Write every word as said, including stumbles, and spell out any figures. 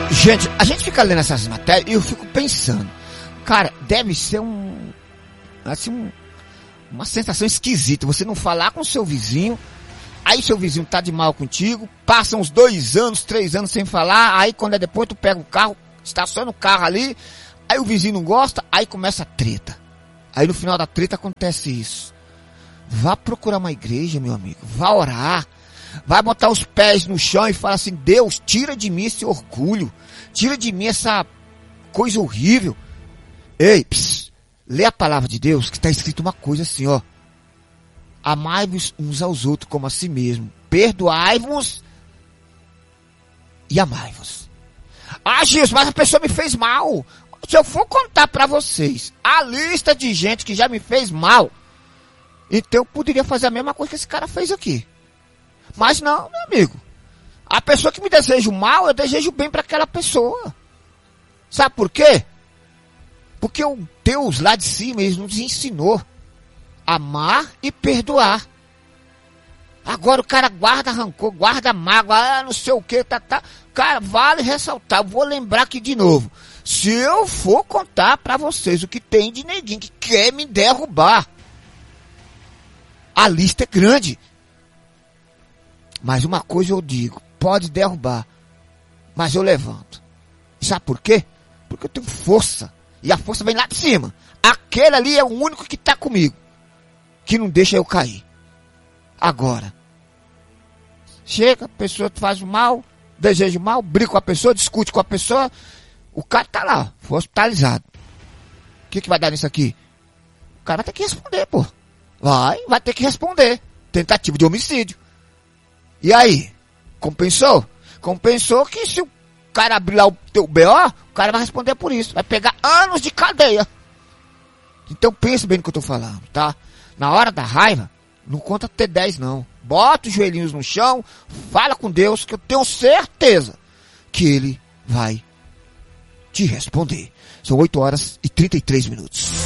Gente, a gente fica lendo essas matérias e eu fico pensando, cara, deve ser um, assim, um, uma sensação esquisita, você não falar com o seu vizinho, aí seu vizinho tá de mal contigo, passam uns dois anos, três anos sem falar, aí quando é depois tu pega o carro, estaciona o carro ali, aí o vizinho não gosta, aí começa a treta. Aí no final da treta acontece isso. Vá procurar uma igreja, meu amigo, vá orar, vai botar os pés no chão e fala assim, Deus, tira de mim esse orgulho, tira de mim essa coisa horrível. Ei, pss, lê a palavra de Deus, que está escrito uma coisa assim, ó. Amai-vos uns aos outros como a si mesmo. Perdoai-vos e amai-vos. Ah, Jesus, mas a pessoa me fez mal. Se eu for contar para vocês a lista de gente que já me fez mal, então eu poderia fazer a mesma coisa que esse cara fez aqui. Mas não, meu amigo. A pessoa que me deseja o mal, eu desejo bem para aquela pessoa. Sabe por quê? Porque o Deus lá de cima, ele nos ensinou a amar e perdoar. Agora o cara guarda rancor, guarda mágoa, ah, não sei o que, tá, tá. Cara, vale ressaltar, eu vou lembrar aqui de novo. Se eu for contar para vocês o que tem de neguinho que quer me derrubar, a lista é grande. Mas uma coisa eu digo, pode derrubar, mas eu levanto. E sabe por quê? Porque eu tenho força. E a força vem lá de cima. Aquele ali é o único que está comigo, que não deixa eu cair. Agora, chega, a pessoa faz o mal, deseja o mal, briga com a pessoa, discute com a pessoa, o cara tá lá, foi hospitalizado. O que que vai dar nisso aqui? O cara vai ter que responder, pô. Vai, vai ter que responder. Tentativa de homicídio. E aí? Compensou? Compensou que se o cara abrir lá o teu B O, o cara vai responder por isso. Vai pegar anos de cadeia. Então pense bem no que eu tô falando, tá? Na hora da raiva, não conta T dez não. Bota os joelhinhos no chão, fala com Deus, que eu tenho certeza que Ele vai te responder. São oito horas e trinta e três minutos.